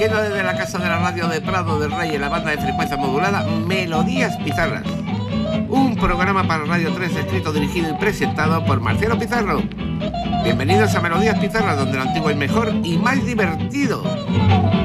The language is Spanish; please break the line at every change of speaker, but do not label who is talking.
Emitiendo desde la casa de la radio de Prado del Rey en la banda de frecuencia modulada Melodías Pizarras. Un programa para Radio 3 escrito, dirigido y presentado por Marcelo Pizarro. Bienvenidos a Melodías Pizarras, donde lo antiguo es mejor y más divertido.